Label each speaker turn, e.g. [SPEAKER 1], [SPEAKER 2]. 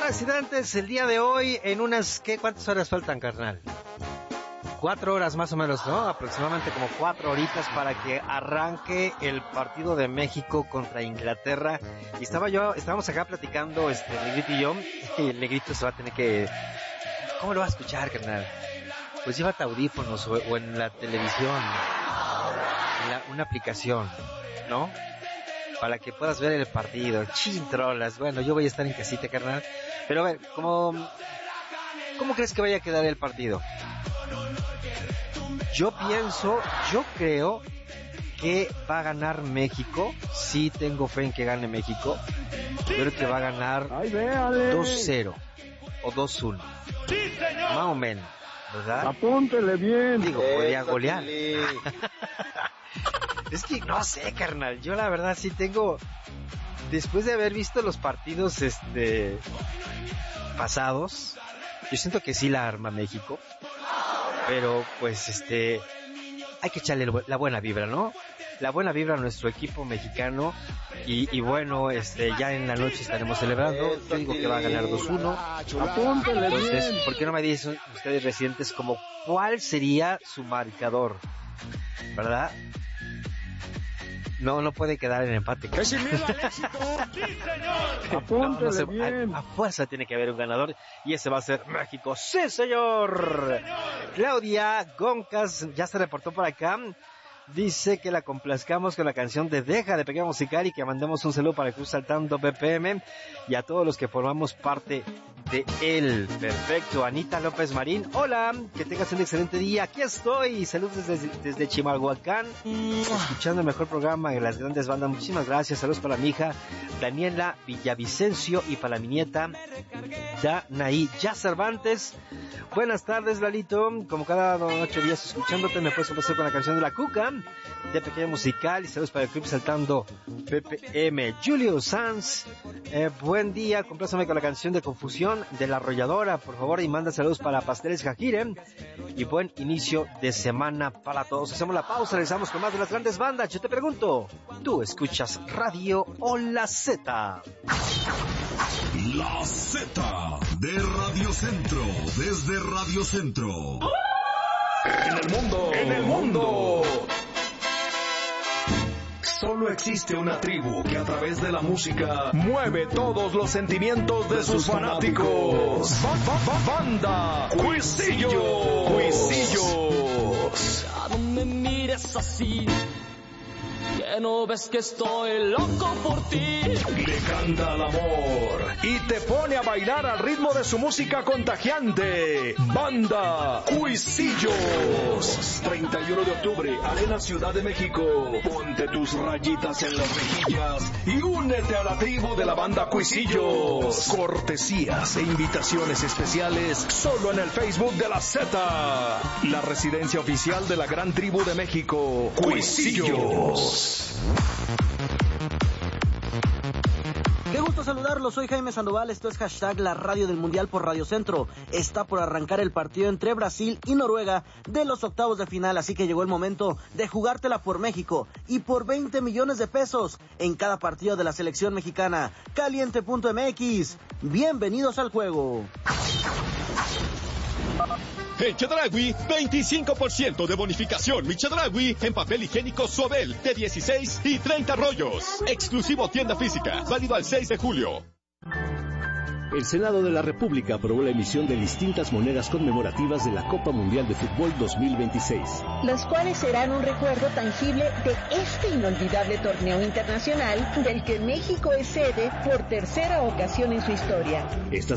[SPEAKER 1] Accidentes el día de hoy en unas... ¿Cuántas horas faltan, carnal? 4 horas más o menos, ¿no? Aproximadamente como 4 horitas para que arranque el partido de México contra Inglaterra. Y estábamos acá platicando, Negrito y yo, y el Negrito se va a tener que... ¿Cómo lo va a escuchar, carnal? Pues llévate audífonos o en la televisión, una aplicación, ¿no? Para que puedas ver el partido. Chintrolas. Bueno, yo voy a estar en casita, carnal. Pero a ver, ¿cómo crees que vaya a quedar el partido? Yo creo que va a ganar México. Sí tengo fe en que gane México. Yo creo que va a ganar 2-0 o 2-1. Más o menos, ¿verdad?
[SPEAKER 2] Apúntele bien.
[SPEAKER 1] Digo, podría golear. Es que no sé, carnal. Yo la verdad sí tengo... Después de haber visto los partidos pasados, yo siento que sí la arma México. Pero pues hay que echarle la buena vibra, ¿no? La buena vibra a nuestro equipo mexicano. Y bueno, ya en la noche estaremos celebrando. Yo digo que va a ganar 2-1.
[SPEAKER 2] Apúntele
[SPEAKER 1] Entonces,
[SPEAKER 2] bien.
[SPEAKER 1] ¿por qué no me dicen ustedes residentes como cuál sería su marcador? ¿Verdad? No puede quedar en empate.
[SPEAKER 3] ¡Es miedo al éxito! ¡Sí, señor!
[SPEAKER 2] Apúntele bien.
[SPEAKER 1] A fuerza tiene que haber un ganador y ese va a ser México. ¡Sí, señor! Claudia Goncas ya se reportó por acá. Dice que la complazcamos con la canción de Deja de Pegar Musical y que mandemos un saludo para Cruz Saltando BPM y a todos los que formamos parte de él. Perfecto. Anita López Marín, hola, que tengas un excelente día. Aquí estoy, saludos desde Chimalhuacán, escuchando el mejor programa de las grandes bandas. Muchísimas gracias. Saludos para mi hija Daniela Villavicencio y para mi nieta Danaí Ya Cervantes. Buenas tardes, Lalito, como cada 8 días escuchándote. Me puedes pasar con la canción de La Cuca de Pequeño Musical y saludos para el club Saltando PPM. Julio Sanz, buen día, complázame con la canción de Confusión de La Arrolladora, por favor, y manda saludos para Pasteles Jajire y buen inicio de semana para todos. Hacemos la pausa, regresamos con más de las grandes bandas. Yo te pregunto, ¿tú escuchas radio o la Z?
[SPEAKER 4] La Z de Radio Centro, desde Radio Centro.
[SPEAKER 5] En el mundo. Solo existe una tribu que a través de la música mueve todos los sentimientos de sus fanáticos. Banda Cuisillos.
[SPEAKER 6] Ya no me mires así, que no ves que estoy loco por ti.
[SPEAKER 5] Le canta al amor y te pone a bailar al ritmo de su música contagiante. Banda Cuisillos. 31 de octubre, Arena Ciudad de México. Ponte tus rayitas en las mejillas y únete a la tribu de la Banda Cuisillos. Cortesías e invitaciones especiales solo en el Facebook de la Z, la residencia oficial de la gran tribu de México, Cuisillos.
[SPEAKER 7] Qué gusto saludarlos, soy Jaime Sandoval, esto es hashtag la radio del Mundial por Radio Centro. Está por arrancar el partido entre Brasil y Noruega de los octavos de final, así que llegó el momento de jugártela por México y por 20 millones de pesos en cada partido de la selección mexicana. Caliente.mx, bienvenidos al juego.
[SPEAKER 8] En Chedraui, 25% de bonificación. Mi Chedraui en papel higiénico Suabel de 16 y 30 rollos. Exclusivo tienda física, válido al 6 de julio.
[SPEAKER 9] El Senado de la República aprobó la emisión de distintas monedas conmemorativas de la Copa Mundial de Fútbol 2026.
[SPEAKER 10] Los cuales serán un recuerdo tangible de este inolvidable torneo internacional del que México es sede por tercera ocasión en su historia.
[SPEAKER 9] Estas